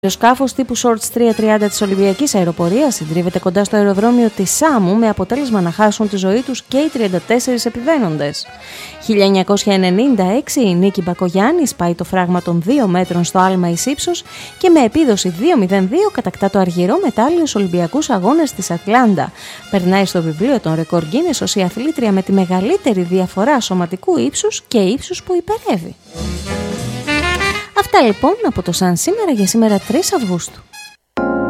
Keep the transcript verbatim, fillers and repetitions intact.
Το σκάφος τύπου Shorts τριακόσια τριάντα της Ολυμπιακής Αεροπορίας συντρίβεται κοντά στο αεροδρόμιο της Σάμου με αποτέλεσμα να χάσουν τη ζωή τους και οι τριάντα τέσσερις επιβαίνοντες. χίλια εννιακόσια ενενήντα έξι η Νίκη Μπακογιάννη σπάει το φράγμα των δύο μέτρων στο άλμα εις ύψος και με επίδοση δύο μηδέν δύο κατακτά το αργυρό μετάλλιο στους Ολυμπιακούς Αγώνες της Ατλάντα. Περνάει στο βιβλίο των ρεκόρ Γκίνες ως η αθλήτρια με τη μεγαλύτερη διαφορά σωματικού ύψους και ύψους που υπερεύει. Αυτά λοιπόν από το Σαν σήμερα για σήμερα τρεις Αυγούστου.